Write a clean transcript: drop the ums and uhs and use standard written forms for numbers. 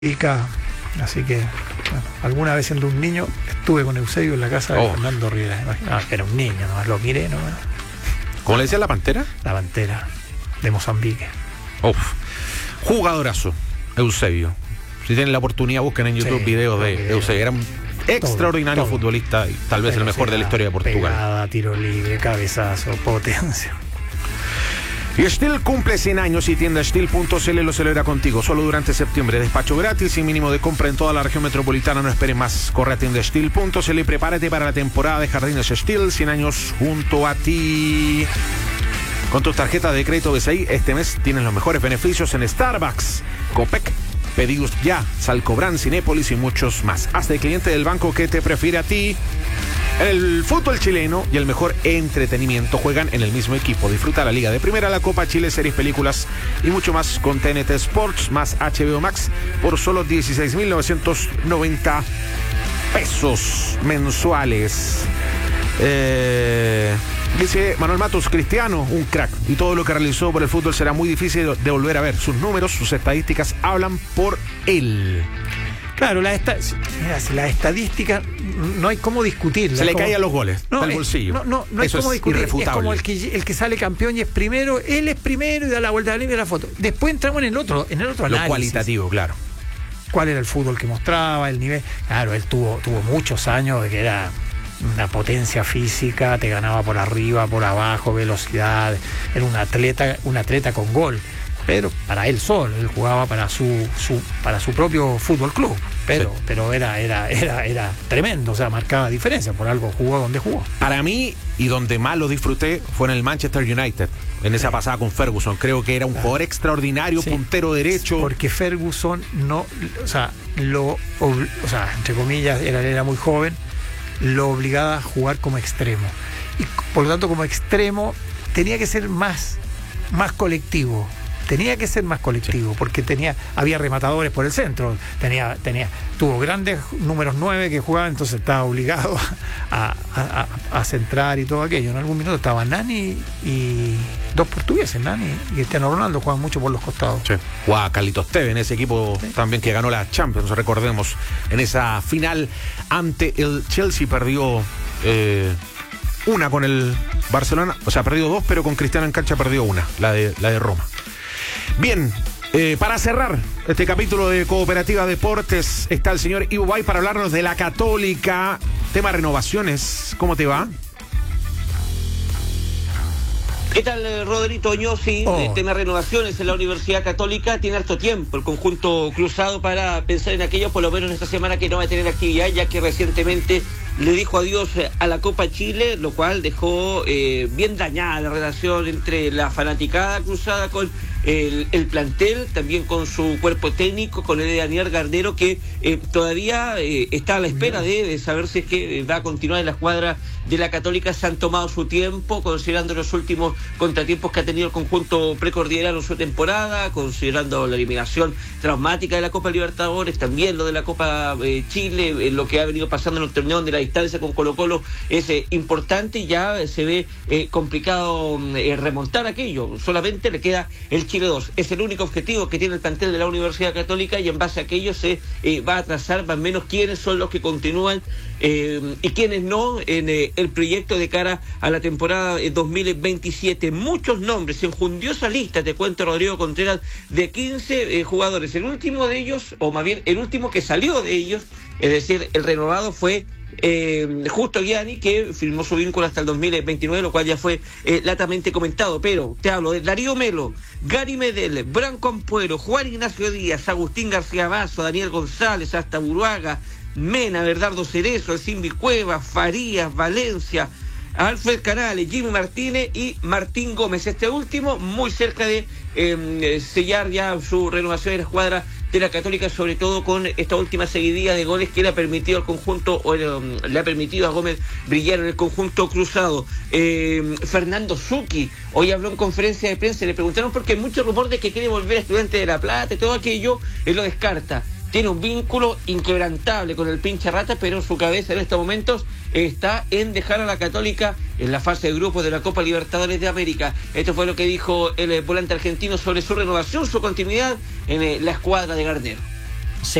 Así que, bueno, alguna vez siendo un niño estuve con Eusebio en la casa de Fernando Rivera. Era un niño, nomás lo miré, nomás. ¿Cómo le decía la Pantera? La Pantera de Mozambique. Jugadorazo, Eusebio. Si tienen la oportunidad, busquen en YouTube videos de Eusebio. Era un extraordinario futbolista y tal vez el mejor de la historia de Portugal. Pegada, tiro libre, cabezazo, potencia. Y Stihl cumple 100 años y tienda Stihl.cl lo celebra contigo. Solo durante septiembre. Despacho gratis y mínimo de compra en toda la región metropolitana. No esperes más. Corre a tienda Stihl.cl y prepárate para la temporada de Jardines Stihl. 100 años junto a ti. Con tus tarjetas de crédito BCI, este mes tienes los mejores beneficios en Starbucks, Copec, Pedidos Ya, Salcobran, Cinépolis y muchos más. Hazte cliente del banco que te prefiere a ti. El fútbol chileno y el mejor entretenimiento juegan en el mismo equipo. Disfruta la Liga de Primera, la Copa Chile, series, películas y mucho más con TNT Sports más HBO Max por solo 16.990 pesos mensuales. Dice Manuel Matos, Cristiano, un crack, y todo lo que realizó por el fútbol será muy difícil de volver a ver. Sus números, sus estadísticas hablan por él. Claro, la estadística no hay cómo discutirla. Se le caen los goles del bolsillo. No hay eso cómo discutir. Irrefutable. Es como el que sale campeón y es primero, él es primero y da la vuelta a la línea de la foto. Después entramos en el otro análisis. Lo cualitativo, claro. ¿Cuál era el fútbol que mostraba, el nivel? Claro, él tuvo muchos años de que era una potencia física, te ganaba por arriba, por abajo, velocidad, era un atleta con gol, pero para él solo, él jugaba para su propio fútbol club, pero era tremendo, o sea, marcaba diferencia, por algo jugó donde jugó. Para mí, y donde más lo disfruté, fue en el Manchester United, en esa pasada con Ferguson. Creo que era un jugador extraordinario, puntero derecho. Porque Ferguson entre comillas, era muy joven, lo obligaba a jugar como extremo. Y por lo tanto, como extremo, tenía que ser más colectivo. Porque había rematadores por el centro. Tuvo grandes números 9 que jugaban, entonces estaba obligado a centrar y todo aquello. En algún minuto estaba Nani y dos portugueses, Nani y Cristiano Ronaldo, jugaban mucho por los costados. Sí. Jugaba Carlitos Tevez en ese equipo también que ganó la Champions, recordemos, en esa final ante el Chelsea. Perdió una con el Barcelona, o sea, perdió dos, pero con Cristiano en cancha perdió una, la de Roma. Bien, para cerrar este capítulo de Cooperativa Deportes está el señor Ivo Bay para hablarnos de la Católica, tema renovaciones. ¿Cómo te va? ¿Qué tal, Rodrigo Oñosi? El tema de renovaciones en la Universidad Católica tiene harto tiempo el conjunto cruzado para pensar en aquello, por lo menos en esta semana que no va a tener actividad, ya que recientemente le dijo adiós a la Copa Chile, lo cual dejó bien dañada la relación entre la fanaticada cruzada con el plantel, también con su cuerpo técnico, con el de Daniel Gardero, que todavía está a la espera de saber si es que va a continuar en la escuadra de la Católica. Se han tomado su tiempo, considerando los últimos contratiempos que ha tenido el conjunto precordillera en su temporada, considerando la eliminación traumática de la Copa Libertadores, también lo de la Copa Chile, lo que ha venido pasando en el torneo donde la distancia con Colo-Colo es importante y ya se ve complicado remontar aquello. Solamente le queda el Chile 2. Es el único objetivo que tiene el plantel de la Universidad Católica y en base a aquello se va a trazar más o menos quiénes son los que continúan y quiénes no en el proyecto de cara a la temporada 2027. Muchos nombres, enjundiosa lista, te cuento, Rodrigo Contreras, de 15 jugadores. El último de ellos, o más bien el último que salió de ellos, es decir, el renovado fue Justo Gianni, que firmó su vínculo hasta el 2029, lo cual ya fue latamente comentado. Pero te hablo de Darío Melo, Gary Medel, Branco Ampuero, Juan Ignacio Díaz, Agustín García Basso, Daniel González, hasta Buruaga, Mena, Bernardo Cerezo, El Simbi Cuevas, Farías, Valencia, Alfred Canales, Jimmy Martínez y Martín Gómez. Este último muy cerca de sellar ya su renovación de la escuadra de la Católica, sobre todo con esta última seguidilla de goles que le ha permitido al conjunto, le ha permitido a Gómez brillar en el conjunto cruzado. Fernando Zucchi hoy habló en conferencia de prensa, le preguntaron porque hay mucho rumor de que quiere volver a Estudiantes de La Plata y todo aquello, él lo descarta. Tiene un vínculo inquebrantable con el pincha rata, pero su cabeza en estos momentos está en dejar a la Católica en la fase de grupos de la Copa Libertadores de América. Esto fue lo que dijo el volante argentino sobre su renovación, su continuidad en la escuadra de Gardero.